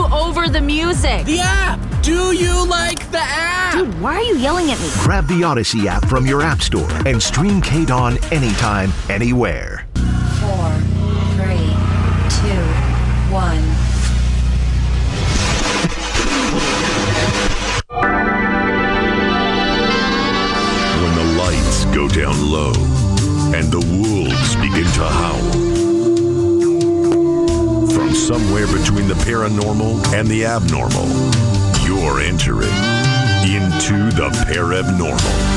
you over the music. The app! Do you like the app? Dude, why are you yelling at me? Grab the Odyssey app from your app store and stream KDAWN anytime, anywhere. 4, 3, 2, 1. When the lights go down low and the wolves begin to howl. From somewhere between the paranormal and the abnormal, you're entering into the Parabnormal.